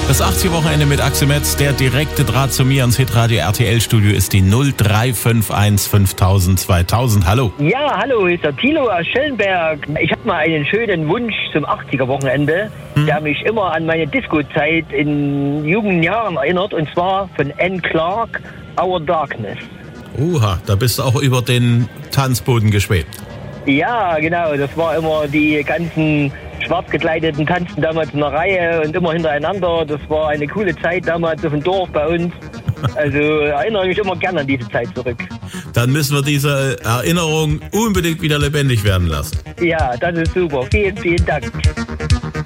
Das 80er-Wochenende mit Axel Metz, der direkte Draht zu mir ans Hitradio RTL-Studio ist die 0351 5000 2000. Hallo. Ja, hallo, hier ist der Thilo aus Schellenberg. Ich habe mal einen schönen Wunsch zum 80er-Wochenende, der mich immer an meine Disco-Zeit in jungen Jahren erinnert, und zwar von Anne Clark, Our Darkness. Oha, da bist du auch über den Tanzboden geschwebt. Ja, genau, das war immer die ganzen schwarz gekleideten tanzten damals in einer Reihe und immer hintereinander. Das war eine coole Zeit damals auf dem Dorf bei uns. Also erinnere mich immer gerne an diese Zeit zurück. Dann müssen wir diese Erinnerung unbedingt wieder lebendig werden lassen. Ja, das ist super. Vielen, vielen Dank.